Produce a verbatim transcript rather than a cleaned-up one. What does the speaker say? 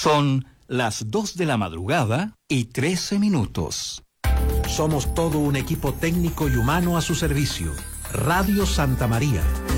Son las dos de la madrugada y trece minutos. Somos todo un equipo técnico y humano a su servicio. Radio Santa María,